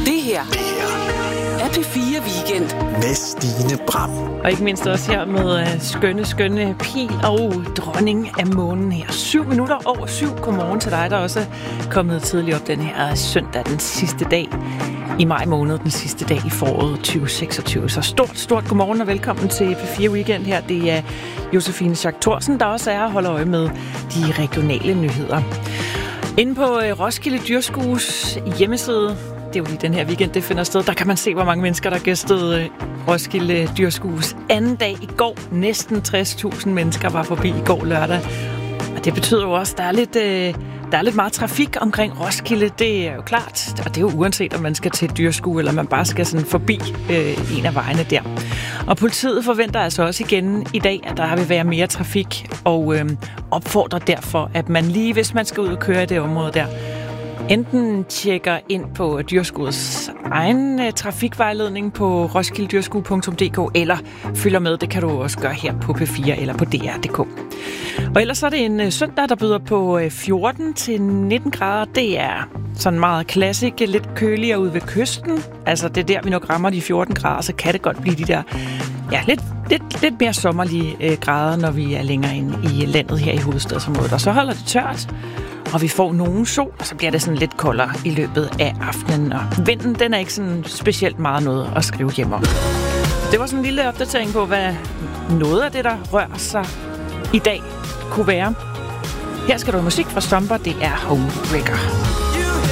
Det her er P4 Weekend med Stine Bram. Og ikke mindst også her med skønne Pil og dronning af månen her. 7 minutter over 7. Godmorgen til dig, der også er kommet tidligt op den her søndag, den sidste dag i maj måned, den sidste dag i foråret 2026. Så stort godmorgen og velkommen til P4 Weekend her. Det er Josefine Schack Thorsen, der også er og holder øje med de regionale nyheder. Inde på Roskilde Dyrskues hjemmeside, det er jo lige den her weekend, det finder sted, der kan man se, hvor mange mennesker, der gæstede Roskilde Dyrskues anden dag i går. Næsten 60.000 mennesker var forbi i går lørdag. Og det betyder jo også, at der er lidt meget trafik omkring Roskilde, det er jo klart. Og det er jo uanset, om man skal til et dyrskue, eller man bare skal sådan forbi en af vejene der. Og politiet forventer altså også igen i dag, at der vil være mere trafik, og opfordrer derfor, at man lige, hvis man skal ud og køre i det område der, enten tjekker ind på dyrskuets egen trafikvejledning på roskildedyrsku.dk, eller følger med, det kan du også gøre her på P4 eller på DR.dk. Og ellers er det en søndag, der byder på 14-19 grader. Det er sådan meget klassik, lidt køligere ude ved kysten. Altså det er der, vi nok rammer de 14 grader, så kan det godt blive de der lidt mere sommerlige grader, når vi er længere inde i landet her i hovedstadsområdet. Og så holder det tørt, og vi får nogen sol, og så bliver det sådan lidt koldere i løbet af aftenen. Og vinden, den er ikke sådan specielt meget noget at skrive hjem om. Det var sådan en lille opdatering på, hvad noget af det, der rører sig i dag, kunne være. Her skal du have musik fra Stomper, det er Homewrecker.